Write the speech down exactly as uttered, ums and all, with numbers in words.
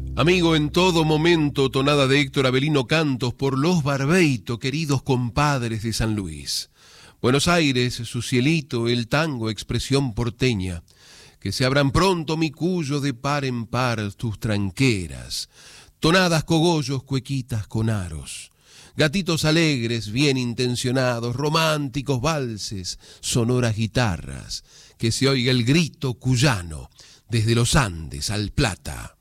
Amigo, en todo momento, tonada de Héctor Avelino, cantos por los Barbeito, queridos compadres de San Luis. Buenos Aires, su cielito, el tango, expresión porteña. Que se abran pronto, mi cuyo, de par en par tus tranqueras. Tonadas, cogollos, cuequitas con aros. Gatitos alegres, bien intencionados, románticos valses, sonoras guitarras. Que se oiga el grito cuyano desde los Andes al Plata.